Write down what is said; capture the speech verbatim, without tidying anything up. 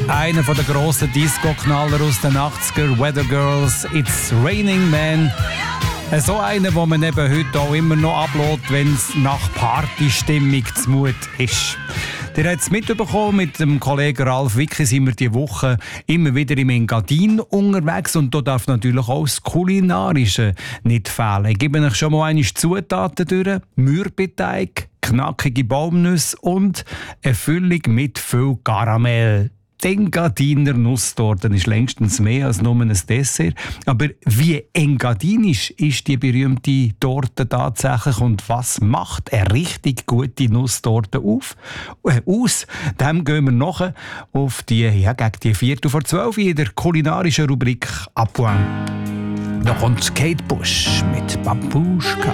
Einer der grossen Disco-Knaller aus den achtziger, Weather Girls, It's Raining Man. So einer, den man eben heute auch immer noch ablässt, wenn es nach Partystimmung zumut ist. Ihr habt es mitbekommen, mit dem Kollegen Ralf Wicki sind wir diese Woche immer wieder im Engadin unterwegs und da darf natürlich auch das Kulinarische nicht fehlen. Ich gebe euch schon mal einige Zutaten durch. Mürbeteig, knackige Baumnüsse und eine Füllung mit viel Karamell. Die Engadiner Nusstorte ist längstens mehr als nur ein Dessert. Aber wie engadinisch ist die berühmte Torte tatsächlich und was macht eine richtig gute Nusstorte auf, äh, aus? Dem gehen wir noch auf die, ja, gegen die Viertel vor zwölf in der kulinarischen Rubrik «A Point». Da kommt Kate Bush mit «Babuschka».